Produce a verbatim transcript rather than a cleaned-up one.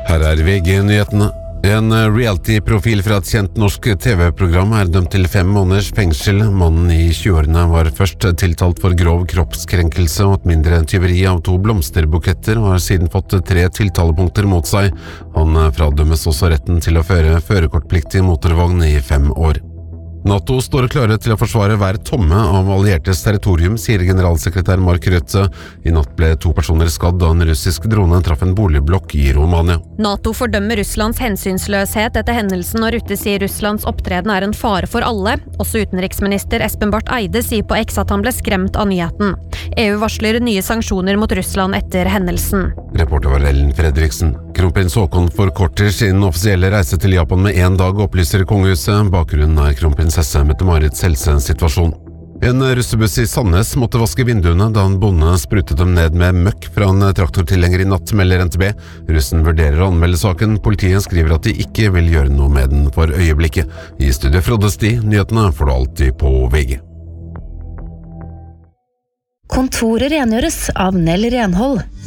Her er V G-nyhetene. En reality-profil fra et kjent norsk T V-program er dømt til fem måneders fengsel. Mannen i tjueårene var først tiltalt for grov kroppskrenkelse og et mindre tyveri av to blomsterbuketter, og har siden fått tre tiltalepunkter mot seg. Han fradømmes også retten til å føre førerkortpliktig motorvogn i fem år. NATO står klare til å forsvare hver tomme av alliertes territorium, sier generalsekretær Mark Rutte. I natt ble to personer skadd da en russisk drone traff en boligblokk i Romania. NATO fordømmer Russlands hensynsløshet etter hendelsen, og Rutte sier Russlands opptreden er en fare for alle. Også utenriksminister Espen Barth Eide sier på X at han ble skremt av nyheten. E U varsler nye sanksjoner mot Russland etter hendelsen. Reporter var Ellen Fredriksen. Kronprins Haakon forkorter sin offisielle reise til Japan med en dag, opplyser kongehuset. Bakgrunnen er kronprinsesse Mette-Marits helsesituasjon. En russebuss i Sandnes måtte vaske vinduene da en bonde sprutet dem ned med møkk fra en traktortilhenger i natt, melder N T B. Russen vurderer å anmelde saken. Politiet skriver at de ikke vil gjøre noe med den for øyeblikket. I studio Frode Sti, nyhetene får du alltid på V G. Kontoret rengjøres av Nell Renhold.